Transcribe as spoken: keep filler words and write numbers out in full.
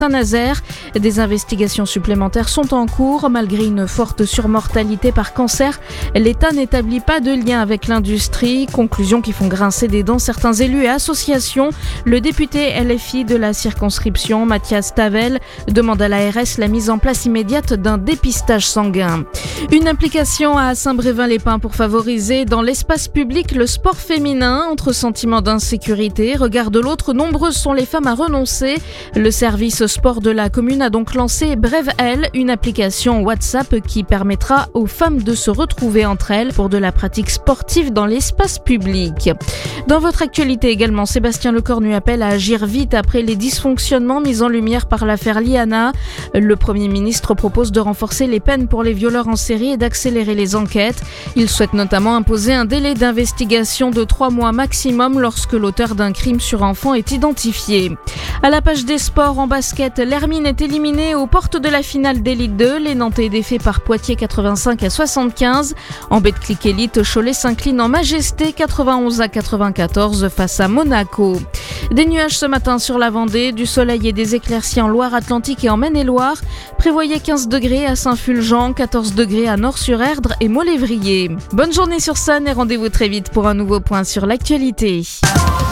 Saint-Nazaire. Des investigations supplémentaires sont en cours. Malgré une forte surmortalité par cancer, l'État n'établit pas de lien avec l'industrie. Conclusion qui font grincer des dents certains élus et associations. Le député L F I de la circonscription, Mathias Tavel, demande à l'A R S la mise en place immédiate d'un dépistage sanguin. Une implication à Saint-Brévin-les-Pins pour favoriser dans l'espace public le sport féminin. Entre sentiments d'insécurité, regard de l'autre, nombreuses sont les femmes à renoncer. Le service sport de la commune a donc lancé Brève Elle, une application WhatsApp qui permettra aux femmes de se retrouver entre elles pour de la pratique sportive dans l'espace public. Dans votre actualité également, Sébastien Lecornu appelle à agir vite après les dysfonctionnements mis en lumière par l'affaire Liana. Le Premier ministre propose de renforcer les peines pour les violeurs en série et d'accélérer les enquêtes. Il souhaite notamment imposer un délai d'investigation de trois mois maximum lorsque l'auteur d'un crime sur enfant est identifié. À la page des sports en basket, l'Hermine est éliminée aux portes de la finale d'Élite deux. Les Nantais défaits par Poitiers quatre-vingt-cinq à soixante-quinze. En Betclic Élite, Cholet s'incline en majesté quatre-vingt-onze à quatre-vingt-quatorze face à Monaco. Des nuages ce matin sur la Vendée, du soleil et des éclaircies en Loire-Atlantique et en Maine-et-Loire. Prévoyez quinze degrés à Saint-Fulgent, quatorze degrés à Nord-sur-Erdre et Molévrier. Bonne journée sur Sun et rendez-vous très vite pour un nouveau point sur l'actualité.